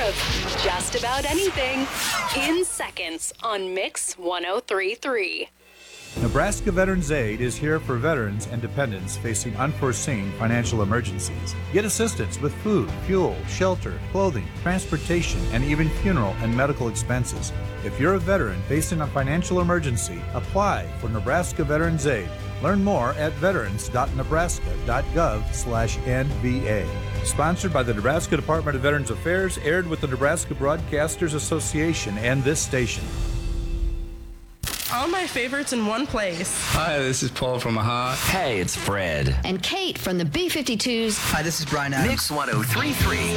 of just about anything in seconds on Mix 103.3. Nebraska Veterans Aid is here for veterans and dependents facing unforeseen financial emergencies. Get assistance with food, fuel, shelter, clothing, transportation, and even funeral and medical expenses. If you're a veteran facing a financial emergency, apply for Nebraska Veterans Aid. Learn more at veterans.nebraska.gov/NVA. Sponsored by the Nebraska Department of Veterans Affairs, aired with the Nebraska Broadcasters Association and this station. All my favorites in one place. Hi, this is Paul from AHA. Hey, it's Fred. And Kate from the B-52s. Hi, this is Brian Adams. Mix 103.3.